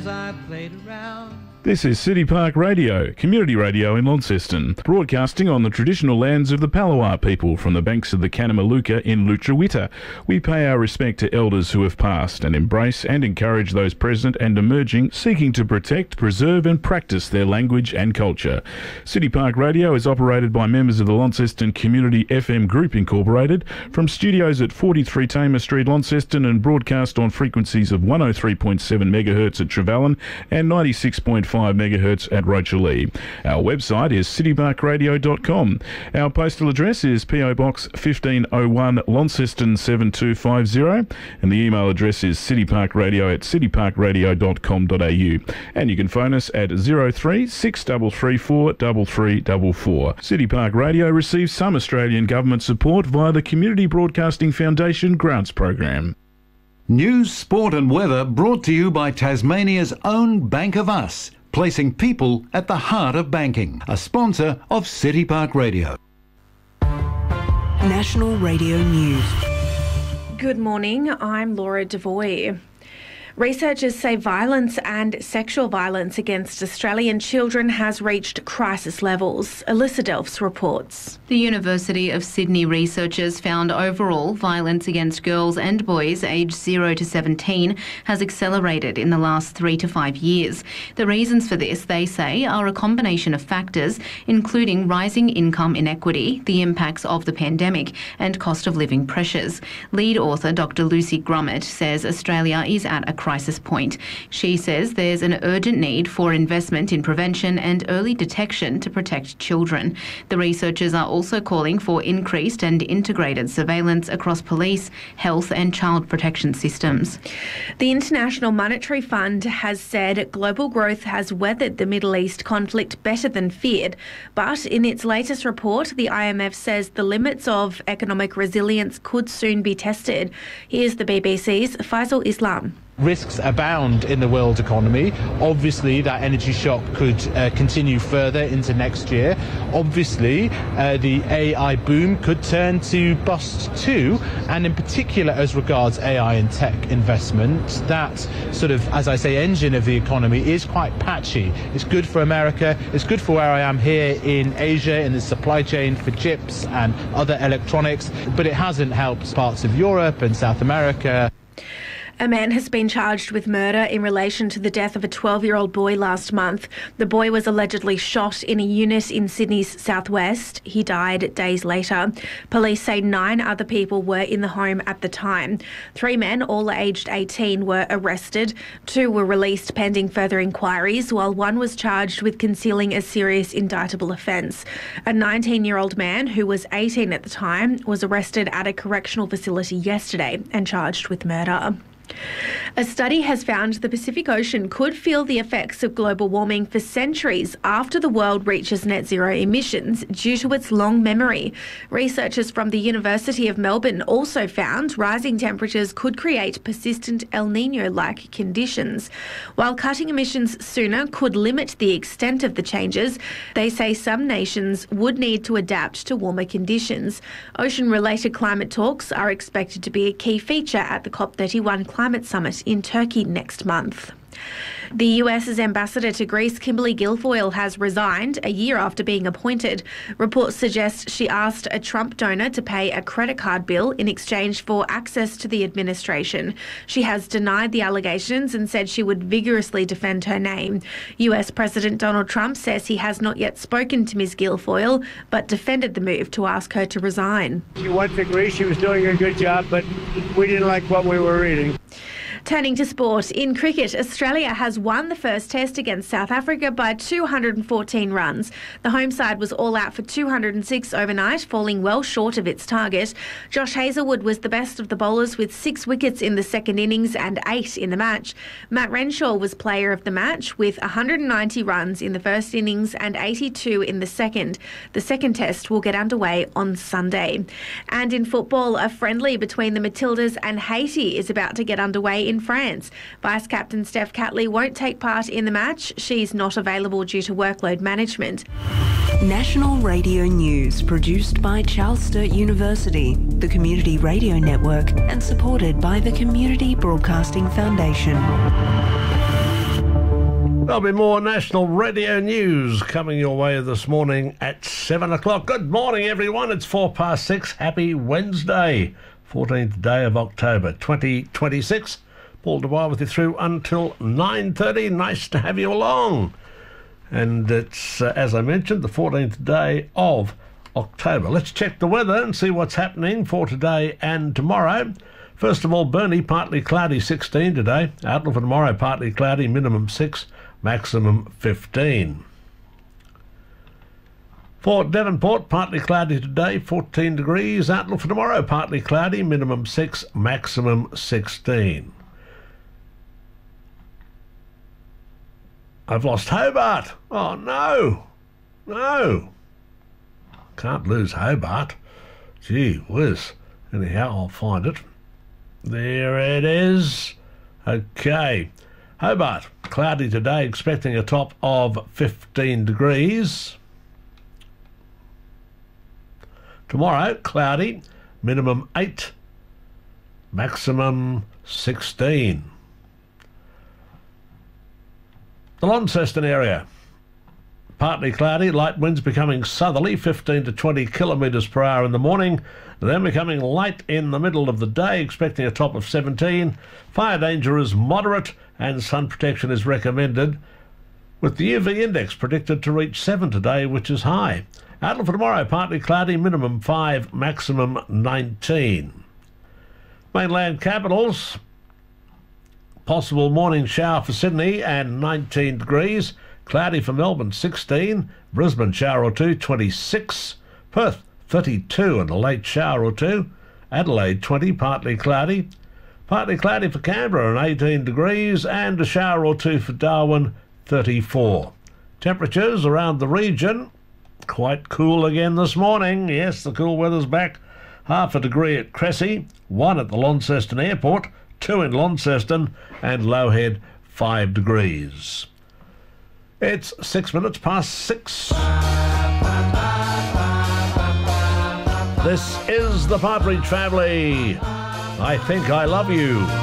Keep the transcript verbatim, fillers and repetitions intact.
times I played around. This is City Park Radio, community radio in Launceston, broadcasting on the traditional lands of the Palawa people from the banks of the Kanamaluka in Lutruwita. We pay our respect to elders who have passed and embrace and encourage those present and emerging, seeking to protect, preserve and practice their language and culture. City Park Radio is operated by members of the Launceston Community F M Group Incorporated from studios at forty-three Tamer Street, Launceston, and broadcast on frequencies of one oh three point seven megahertz at Trevally and ninety-six point five megahertz at Rochalee. Our website is city park radio dot com. Our postal address is P O Box fifteen oh one, Launceston seven two five zero, and the email address is cityparkradio at city park radio dot com dot a u. And you can phone us at zero three six three three four three three four four. City Park Radio receives some Australian government support via the Community Broadcasting Foundation Grants Program. News, sport and weather brought to you by Tasmania's own Bank of Us, placing people at the heart of banking. A sponsor of City Park Radio. National Radio News. Good morning, I'm Laura Devoy. Researchers say violence and sexual violence against Australian children has reached crisis levels. Alyssa Delphs reports. The University of Sydney researchers found overall violence against girls and boys aged zero to seventeen has accelerated in the last three to five years. The reasons for this, they say, are a combination of factors, including rising income inequity, the impacts of the pandemic, and cost of living pressures. Lead author Doctor Lucy Grummet says Australia is at a crisis point. She says there's an urgent need for investment in prevention and early detection to protect children. The researchers are also calling for increased and integrated surveillance across police, health and child protection systems. The International Monetary Fund has said global growth has weathered the Middle East conflict better than feared, but in its latest report, the I M F says the limits of economic resilience could soon be tested. Here's the B B C's Faisal Islam. Risks abound in the world economy. Obviously, that energy shock could uh, continue further into next year. Obviously, uh, the A I boom could turn to bust too, and in particular as regards A I and tech investment, that sort of, as I say, engine of the economy is quite patchy. It's good for America, it's good for where I am here in Asia, in the supply chain for chips and other electronics, but it hasn't helped parts of Europe and South America. A man has been charged with murder in relation to the death of a twelve-year-old boy last month. The boy was allegedly shot in a unit in Sydney's southwest. He died days later. Police say nine other people were in the home at the time. Three men, all aged eighteen, were arrested. Two were released pending further inquiries, while one was charged with concealing a serious indictable offence. A nineteen-year-old man, who was eighteen at the time, was arrested at a correctional facility yesterday and charged with murder. A study has found the Pacific Ocean could feel the effects of global warming for centuries after the world reaches net zero emissions due to its long memory. Researchers from the University of Melbourne also found rising temperatures could create persistent El Niño-like conditions. While cutting emissions sooner could limit the extent of the changes, they say some nations would need to adapt to warmer conditions. Ocean-related climate talks are expected to be a key feature at the COP thirty-one Climate Summit in Turkey next month. The US's ambassador to Greece, Kimberly Guilfoyle, has resigned a year after being appointed. Reports suggest she asked a Trump donor to pay a credit card bill in exchange for access to the administration. She has denied the allegations and said she would vigorously defend her name. U S President Donald Trump says he has not yet spoken to Miz Guilfoyle, but defended the move to ask her to resign. She went to Greece. She was doing a good job, but we didn't like what we were reading. Turning to sport, in cricket, Australia has won the first test against South Africa by two hundred fourteen runs. The home side was all out for two hundred six overnight, falling well short of its target. Josh Hazlewood was the best of the bowlers with six wickets in the second innings and eight in the match. Matt Renshaw was player of the match with one hundred ninety runs in the first innings and eighty-two in the second. The second test will get underway on Sunday. And in football, a friendly between the Matildas and Haiti is about to get underway in In France. Vice-Captain Steph Catley won't take part in the match. She's not available due to workload management. National Radio News, produced by Charles Sturt University, the Community Radio Network, and supported by the Community Broadcasting Foundation. There'll be more national radio news coming your way this morning at seven o'clock. Good morning, everyone. It's four past six. Happy Wednesday, fourteenth day of October, twenty twenty-six. Paul Dwyer with you through until nine thirty. Nice to have you along. And it's, uh, as I mentioned, the fourteenth day of October. Let's check the weather and see what's happening for today and tomorrow. First of all, Burnie, partly cloudy, sixteen today. Outlook for tomorrow, partly cloudy, minimum six, maximum fifteen. For Devonport, partly cloudy today, fourteen degrees. Outlook for tomorrow, partly cloudy, minimum six, maximum sixteen. I've lost Hobart. Oh, no. No. Can't lose Hobart. Gee whiz. Anyhow, I'll find it. There it is. Okay. Hobart, cloudy today, expecting a top of fifteen degrees. Tomorrow, cloudy, minimum eight, maximum sixteen. The Launceston area, partly cloudy, light winds becoming southerly, fifteen to twenty kilometres per hour in the morning, then becoming light in the middle of the day, expecting a top of seventeen. Fire danger is moderate and sun protection is recommended, with the U V index predicted to reach seven today, which is high. Outlook for tomorrow, partly cloudy, minimum five, maximum nineteen. Mainland capitals, possible morning shower for Sydney and nineteen degrees. Cloudy for Melbourne, sixteen. Brisbane, shower or two, twenty-six. Perth, thirty-two and a late shower or two. Adelaide, twenty, partly cloudy. Partly cloudy for Canberra and eighteen degrees. And a shower or two for Darwin, thirty-four. Temperatures around the region, quite cool again this morning. Yes, the cool weather's back. Half a degree at Cressy, one at the Launceston Airport, two in Launceston, and Lowhead, five degrees. It's six minutes past six. This is the Partridge Family. I Think I Love You.